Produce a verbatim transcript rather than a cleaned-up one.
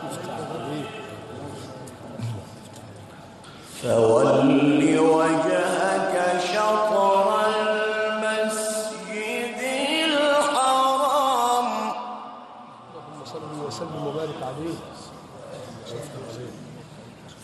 فول وجهك شطر المسجد الحرام. اللهم صل وسلم وبارك عليه.